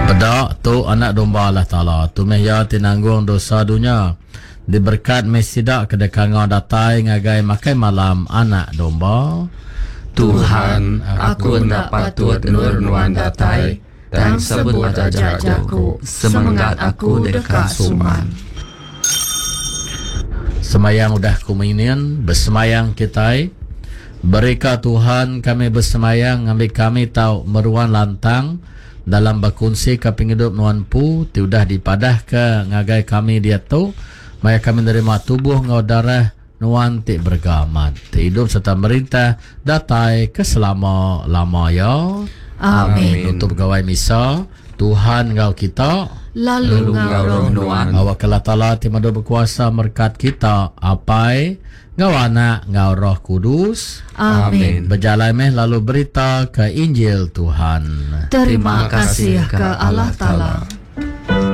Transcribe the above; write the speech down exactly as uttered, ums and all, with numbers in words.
Bedak tu anak domba Allah Ta'ala. Tu meh ya tinanggung dosa dunia. Diberkat meh sidak kedekangau datai ngagai makai malam anak domba. Tuhan, aku hendak patut nur nuan datai dan sebut wajah-wajahku semangat aku dekat suman. Semayang udah kuminin, bersemayang kita. Berika Tuhan kami bersemayang, ambil kami tahu meruan lantang dalam berkongsi kaping hidup nuan pu, tiudah dipadah ke ngagai kami dia tu, maya kami nerima tubuh ngau darah nuan ti bergamat, ti hidup serta merintah datai keselama-lama ya. Amin. Untuk pegawai misa, Tuhan ngau kita, lalu ngau roh nuan. Awak Allah Ta'ala ti madu berkuasa merkat kita, apai ngau anak ngau roh kudus. Amin. Berjalan meh lalu berita ke Injil Tuhan. Terima kasih ke Allah Ta'ala.